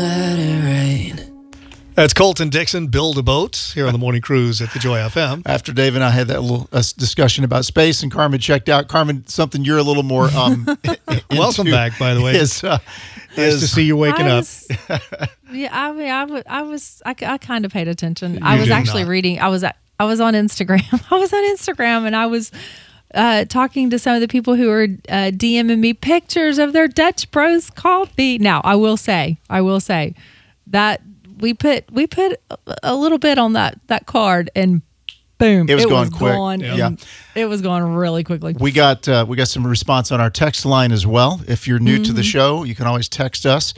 let it rain. That's Colton Dixon, Build a Boat, here on the Morning Cruise at the Joy FM. After Dave and I had that little discussion about space, and Carmen checked out. Carmen, something you're a little more welcome back, by the way. Nice to see you waking up. Yeah, I mean, I kind of paid attention. You I was did actually not. reading. I was on Instagram. I was on Instagram, and I was talking to some of the people who are DMing me pictures of their Dutch Bros coffee. Now, I will say that we put a little bit on that card, and boom, It was going quick. Yeah. It was going really quickly. We got some response on our text line as well. If you're new to the show, you can always text us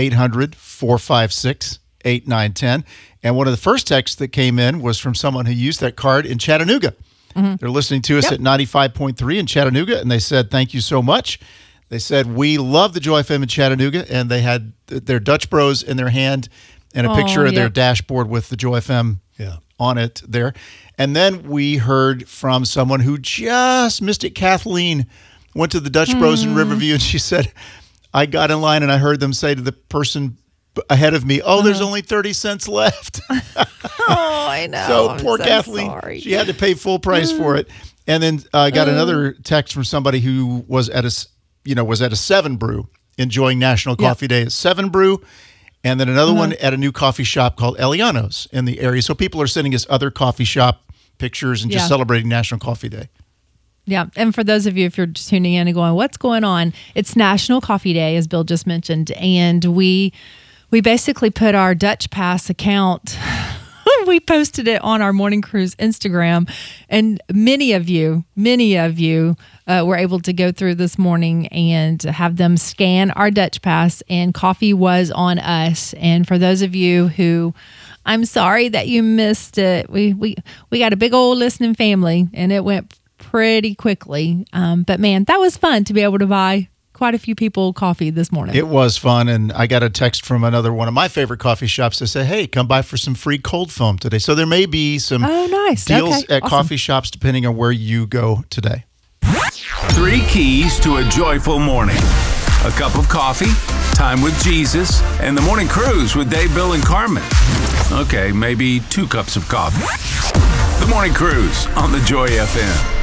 800-456-8910. And one of the first texts that came in was from someone who used that card in Chattanooga. They're listening to us at 95.3 in Chattanooga, and they said, thank you so much. They said, we love the Joy FM in Chattanooga, and they had their Dutch Bros in their hand and a picture of their dashboard with the Joy FM on it there. And then we heard from someone who just missed it. Kathleen went to the Dutch Bros in Riverview, and she said, I got in line, and I heard them say to the person ahead of me, there's only 30 cents left. I know. So poor Kathleen, sorry. she had to pay full price for it. And then I got another text from somebody who was at a 7 Brew, enjoying National Coffee Day at 7 Brew. And then another one at a new coffee shop called Eliano's in the area. So people are sending us other coffee shop pictures and just celebrating National Coffee Day. Yeah, and for those of you, if you're just tuning in and going, what's going on? It's National Coffee Day, as Bill just mentioned, and we basically put our Dutch Pass account, we posted it on our Morning Cruise Instagram, and many of you were able to go through this morning and have them scan our Dutch Pass, and coffee was on us. And for those of you who, I'm sorry that you missed it, we got a big old listening family, and it went pretty quickly. But man, that was fun to be able to buy quite a few people coffee this morning. It was fun, and I got a text from another one of my favorite coffee shops to say, hey, come by for some free cold foam today. So there may be some deals at coffee shops depending on where you go today. 3 keys to a joyful morning. A cup of coffee, time with Jesus, and the Morning Cruise with Dave, Bill, and Carmen. Okay, maybe 2 cups of coffee. The Morning Cruise on the Joy FM.